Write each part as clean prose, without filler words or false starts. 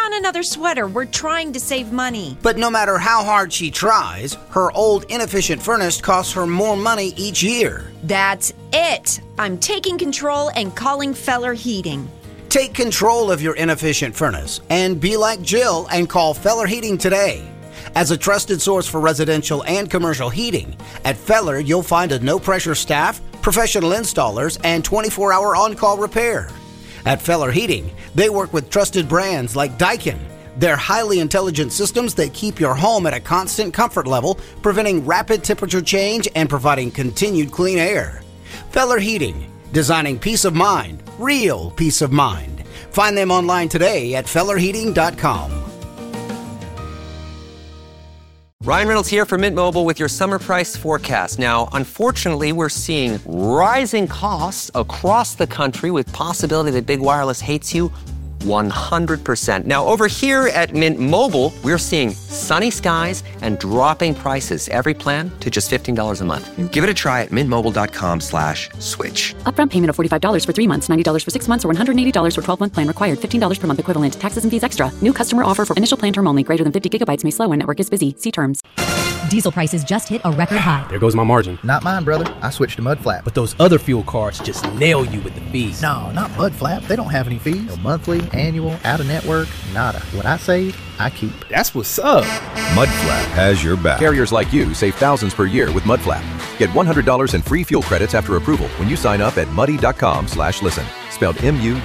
on another sweater. We're trying to save money. But no matter how hard she tries, her old inefficient furnace costs her more money each year. That's it. I'm taking control and calling Feller Heating. Take control of your inefficient furnace and be like Jill and call Feller Heating today. As a trusted source for residential and commercial heating, at Feller you'll find a no-pressure staff, professional installers, and 24-hour on-call repair. At Feller Heating, they work with trusted brands like Daikin. They're highly intelligent systems that keep your home at a constant comfort level, preventing rapid temperature change and providing continued clean air. Feller Heating, designing peace of mind, real peace of mind. Find them online today at fellerheating.com. Ryan Reynolds here for Mint Mobile with your summer price forecast. Now, unfortunately, we're seeing rising costs across the country with possibility that big wireless hates you 100%. Now, over here at Mint Mobile, we're seeing sunny skies and dropping prices. Every plan to just $15 a month. Give it a try at mintmobile.com/switch. Upfront payment of $45 for 3 months, $90 for 6 months, or $180 for 12-month plan required. $15 per month equivalent. Taxes and fees extra. New customer offer for initial plan term only. Greater than 50 gigabytes may slow when network is busy. See terms. Diesel prices just hit a record high. There goes my margin. Not mine, brother. I switched to Mud Flap. But those other fuel cards just nail you with the fees. No, not Mud Flap. They don't have any fees. No monthly, annual, out-of-network, nada. What I save, I keep. That's what's up. Mud Flap has your back. Carriers like you save thousands per year with Mud Flap. Get $100 in free fuel credits after approval when you sign up at muddy.com/listen. Spelled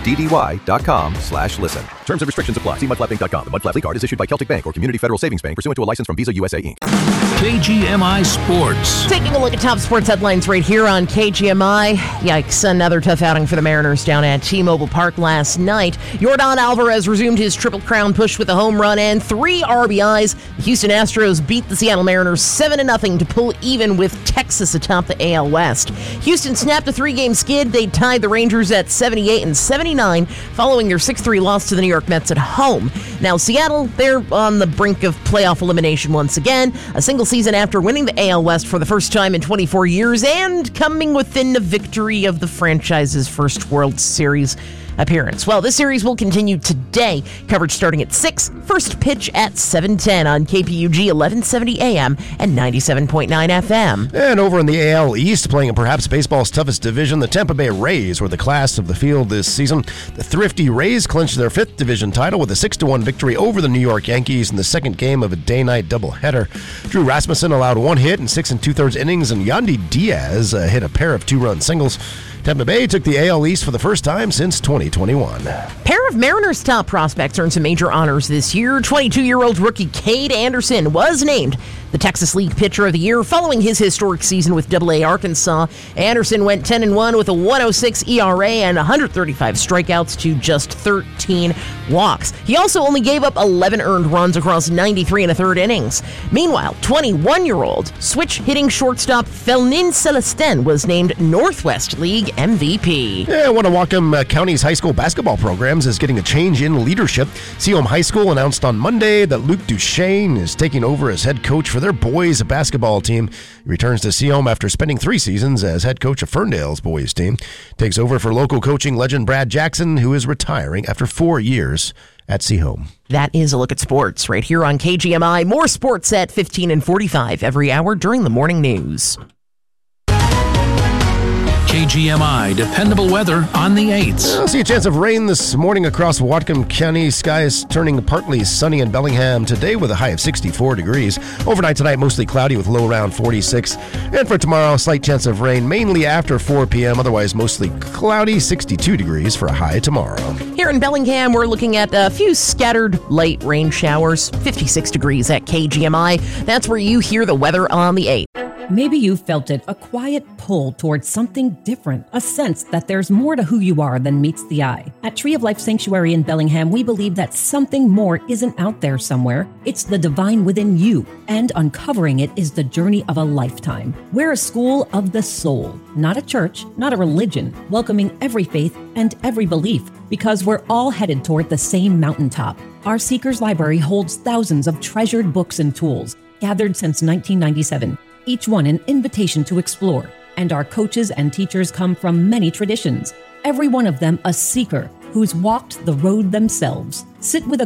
MUDDY.com/listen. Terms and restrictions apply. See mudflapping.com. The Mud Flap card is issued by Celtic Bank or Community Federal Savings Bank pursuant to a license from Visa USA Inc. KGMI Sports. Taking a look at top sports headlines right here on KGMI. Yikes, another tough outing for the Mariners down at T-Mobile Park last night. Yordan Alvarez resumed his Triple Crown push with a home run and 3 RBIs. The Houston Astros beat the Seattle Mariners 7-0 to pull even with Texas atop the AL West. Houston snapped a 3-game skid. They tied the Rangers at 78 and 79 following their 6-3 loss to the New York Mets at home. Now Seattle, they're on the brink of playoff elimination once again, a single season after winning the AL West for the first time in 24 years and coming within a victory of the franchise's first World Series appearance. Well, this series will continue today. Coverage starting at 6. First pitch at 7:10 on KPUG 1170 AM and 97.9 FM. And over in the AL East, playing in perhaps baseball's toughest division, the Tampa Bay Rays were the class of the field this season. The thrifty Rays clinched their 5th division title with a 6-1 victory over the New York Yankees in the second game of a day-night doubleheader. Drew Rasmussen allowed 1 hit in 6 2/3 innings, and Yandy Diaz hit a pair of 2-run singles. Tampa Bay took the AL East for the first time since 2021. Pair of Mariners' top prospects earned some major honors this year. 22-year-old rookie Cade Anderson was named the Texas League Pitcher of the Year following his historic season with AA Arkansas. Anderson went 10-1 with a 1.06 ERA and 135 strikeouts to just 13 walks. He also only gave up 11 earned runs across 93 1/3 innings. Meanwhile, 21-year-old switch-hitting shortstop Felnin Celestin was named Northwest League MVP. Yeah, Winnewaukee County's high school basketball programs is getting a change in leadership. Seaholm High School announced on Monday that Luke Duchesne is taking over as head coach for their boys basketball team. He returns to Seaholm after spending 3 seasons as head coach of Ferndale's boys team. Takes over for local coaching legend Brad Jackson, who is retiring after 4 years at Seaholm. That is a look at sports right here on KGMI. More sports at 15 and 45 every hour during the morning news. KGMI, dependable weather on the 8s. I'll see a chance of rain this morning across Whatcom County. Skies turning partly sunny in Bellingham today with a high of 64 degrees. Overnight tonight, mostly cloudy with low around 46. And for tomorrow, a slight chance of rain, mainly after 4 p.m. Otherwise, mostly cloudy, 62 degrees for a high tomorrow. Here in Bellingham, we're looking at a few scattered light rain showers, 56 degrees at KGMI. That's where you hear the weather on the 8. Maybe you felt it, a quiet pull towards something different, a sense that there's more to who you are than meets the eye. At Tree of Life Sanctuary in Bellingham, we believe that something more isn't out there somewhere. It's the divine within you, and uncovering it is the journey of a lifetime. We're a school of the soul, not a church, not a religion, welcoming every faith and every belief, because we're all headed toward the same mountaintop. Our Seekers Library holds thousands of treasured books and tools, gathered since 1997. Each one an invitation to explore, and our coaches and teachers come from many traditions, every one of them a seeker who's walked the road themselves. Sit with a